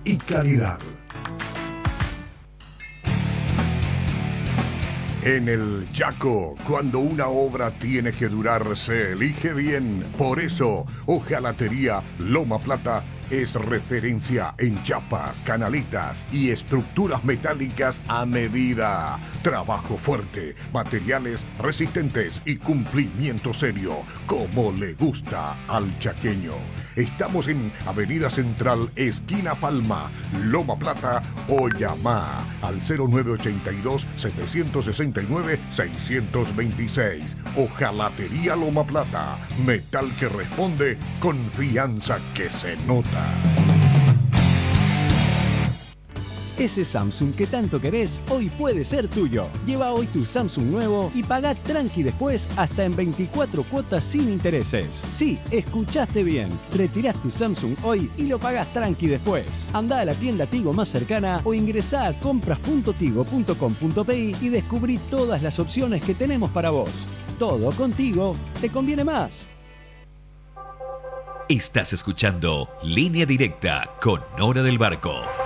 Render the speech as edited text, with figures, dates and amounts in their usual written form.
y calidad. En el Chaco, cuando una obra tiene que durar, se elige bien. Por eso, Hojalatería Loma Plata es referencia en chapas, canaletas y estructuras metálicas a medida. Trabajo fuerte, materiales resistentes y cumplimiento serio, como le gusta al chaqueño. Estamos en Avenida Central, esquina Palma, Loma Plata, o llama al 0982-769-626. Hojalatería Loma Plata, metal que responde, confianza que se nota. Ese Samsung que tanto querés, hoy puede ser tuyo. Lleva hoy tu Samsung nuevo y pagá tranqui después hasta en 24 cuotas sin intereses. Sí, escuchaste bien. Retirás tu Samsung hoy y lo pagás tranqui después. Andá a la tienda Tigo más cercana o ingresá a compras.tigo.com.pi y descubrí todas las opciones que tenemos para vos. Todo contigo te conviene más. Estás escuchando Línea Directa con Nora del Barco.